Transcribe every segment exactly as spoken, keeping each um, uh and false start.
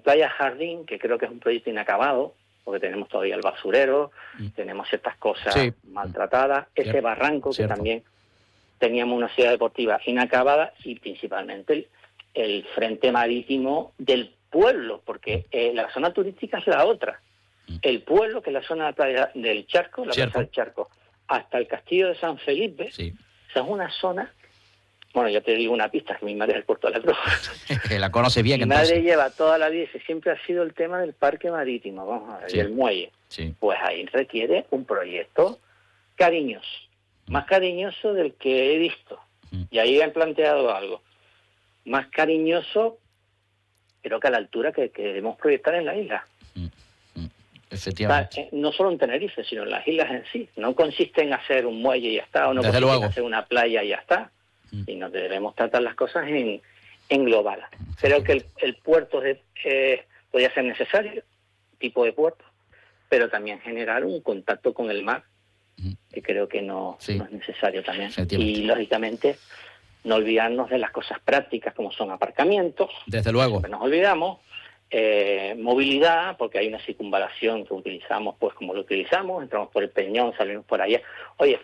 Playa Jardín, que creo que es un proyecto inacabado, porque tenemos todavía el basurero, mm. tenemos ciertas cosas sí. maltratadas, Cierto. ese barranco Cierto. que también teníamos una ciudad deportiva inacabada y principalmente el, el frente marítimo del pueblo, porque eh, la zona turística es la otra. Mm. El pueblo, que es la zona de la playa del Charco, la plaza del Charco, hasta el castillo de San Felipe, sí. esa es una zona. Bueno, ya te digo una pista, que mi madre es el Puerto de la Cruz. Que la conoce bien. Mi entonces. madre lleva toda la vida, y siempre ha sido el tema del parque marítimo, vamos a ver, sí. y el muelle. Sí. Pues ahí requiere un proyecto cariñoso, mm. más cariñoso del que he visto. Mm. Y ahí han planteado algo. Más cariñoso, pero que a la altura que, que debemos proyectar en la isla. Mm. Mm. Efectivamente. Está, no solo en Tenerife, sino en las islas en sí. No consiste en hacer un muelle y ya está, o no Desde consiste luego. en hacer una playa y ya está. Y nos debemos tratar las cosas en, en global. Creo que el, el puerto de, eh, podría ser necesario, tipo de puerto, pero también generar un contacto con el mar, que creo que no, sí. no es necesario también. Y, lógicamente, no olvidarnos de las cosas prácticas, como son aparcamientos. Desde luego. Siempre nos olvidamos. Eh, movilidad, porque hay una circunvalación que utilizamos, pues como lo utilizamos, entramos por el Peñón, salimos por allá. Oye,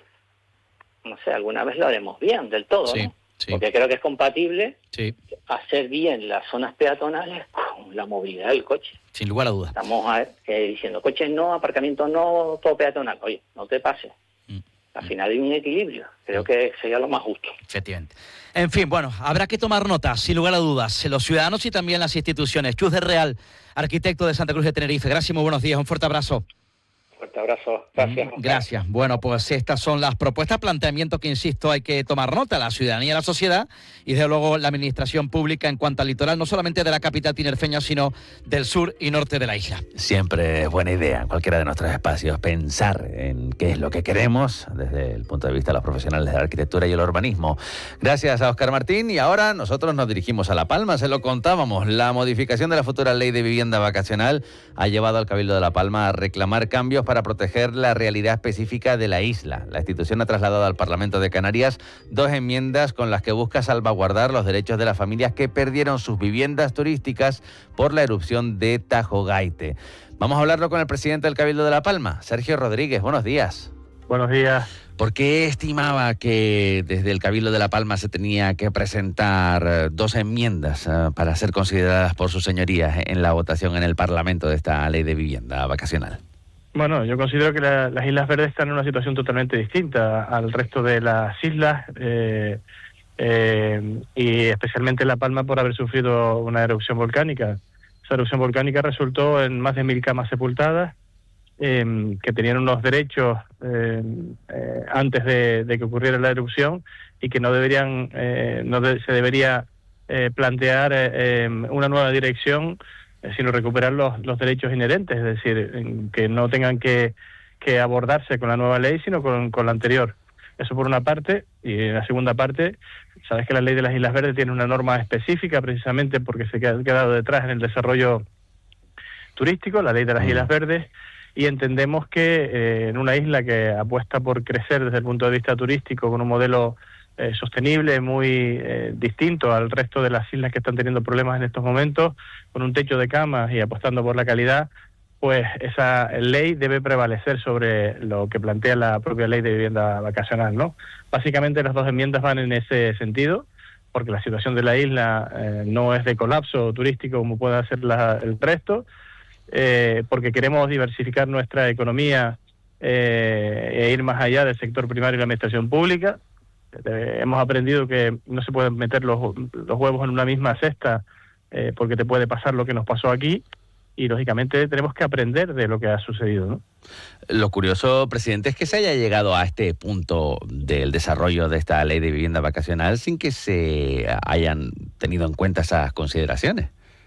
no sé, alguna vez lo haremos bien, del todo, sí, ¿no? Sí. Porque creo que es compatible sí. hacer bien las zonas peatonales con la movilidad del coche. Sin lugar a dudas. Estamos a, eh, diciendo, coches no, aparcamientos no, todo peatonal. Oye, no te pases. Mm. Al final hay un equilibrio. Creo mm. que sería lo más justo. Efectivamente. En fin, bueno, habrá que tomar nota, sin lugar a dudas, los ciudadanos y también las instituciones. Chus del Real, arquitecto de Santa Cruz de Tenerife. Gracias y muy buenos días. Un fuerte abrazo. Fuerte abrazo. Gracias. Gracias. Bueno, pues estas son las propuestas, planteamientos que, insisto, hay que tomar nota, la ciudadanía, la sociedad y, desde luego, la administración pública en cuanto al litoral, no solamente de la capital tinerfeña, sino del sur y norte de la isla. Siempre es buena idea, en cualquiera de nuestros espacios, pensar en qué es lo que queremos desde el punto de vista de los profesionales de la arquitectura y el urbanismo. Gracias a Óscar Martín. Y ahora nosotros nos dirigimos a La Palma, se lo contábamos. La modificación de la futura ley de vivienda vacacional ha llevado al Cabildo de La Palma a reclamar cambios para para proteger la realidad específica de la isla. La institución ha trasladado al Parlamento de Canarias dos enmiendas con las que busca salvaguardar los derechos de las familias que perdieron sus viviendas turísticas por la erupción de Tajo Gaite. Vamos a hablarlo con el presidente del Cabildo de La Palma, Sergio Rodríguez. Buenos días. Buenos días. ¿Por qué estimaba que desde el Cabildo de La Palma se tenía que presentar dos enmiendas uh, para ser consideradas por sus señorías en la votación en el Parlamento de esta ley de vivienda vacacional? Bueno, yo considero que la, las Islas Verdes están en una situación totalmente distinta al resto de las islas, eh, eh, y especialmente La Palma por haber sufrido una erupción volcánica. Esa erupción volcánica resultó en más de mil camas sepultadas, eh, que tenían unos derechos eh, eh, antes de, de que ocurriera la erupción y que no deberían, eh, no de, se debería eh, plantear eh, una nueva dirección, sino recuperar los, los derechos inherentes, es decir, que no tengan que, que abordarse con la nueva ley, sino con, con la anterior. Eso por una parte, y en la segunda parte, sabes que la ley de las Islas Verdes tiene una norma específica precisamente porque se ha quedado detrás en el desarrollo turístico, la ley de las Islas Verdes, y entendemos que eh, en una isla que apuesta por crecer desde el punto de vista turístico con un modelo Eh, sostenible, muy eh, distinto al resto de las islas que están teniendo problemas en estos momentos, con un techo de camas y apostando por la calidad, pues esa ley debe prevalecer sobre lo que plantea la propia ley de vivienda vacacional, ¿no? Básicamente las dos enmiendas van en ese sentido, porque la situación de la isla eh, no es de colapso turístico como puede ser la, el resto, eh, porque queremos diversificar nuestra economía eh, e ir más allá del sector primario y la administración pública. Eh, hemos aprendido que no se pueden meter los, los huevos en una misma cesta, eh, porque te puede pasar lo que nos pasó aquí, y lógicamente tenemos que aprender de lo que ha sucedido, ¿no? Lo curioso, presidente, es que se haya llegado a este punto del desarrollo de esta ley de vivienda vacacional sin que se hayan tenido en cuenta esas consideraciones.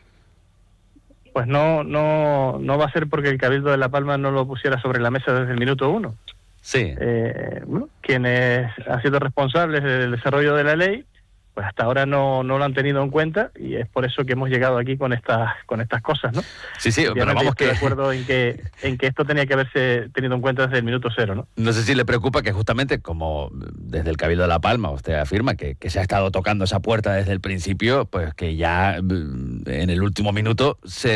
Pues no, no, no va a ser porque el Cabildo de La Palma no lo pusiera sobre la mesa desde el minuto uno. Sí. Eh, bueno, quienes han sido responsables del desarrollo de la ley, pues hasta ahora no, no lo han tenido en cuenta, y es por eso que hemos llegado aquí con estas con estas cosas, ¿no? Sí, sí, pero vamos, estoy que... de acuerdo en que en que esto tenía que haberse tenido en cuenta desde el minuto cero, ¿no? No sé si le preocupa que justamente, como desde el Cabildo de La Palma usted afirma que, que se ha estado tocando esa puerta desde el principio, pues que ya en el último minuto se